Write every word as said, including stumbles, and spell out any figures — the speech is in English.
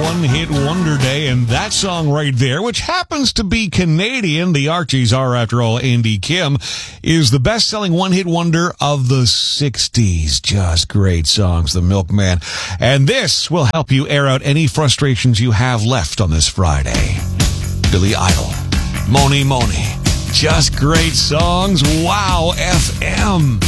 One Hit Wonder Day, and that song right there, which happens to be Canadian, the Archies are, after all, Andy Kim, is the best-selling one-hit wonder of the sixties. Just great songs, The Milkman. And this will help you air out any frustrations you have left on this Friday. Billy Idol, Moni Moni. Just great songs. Wow, F M.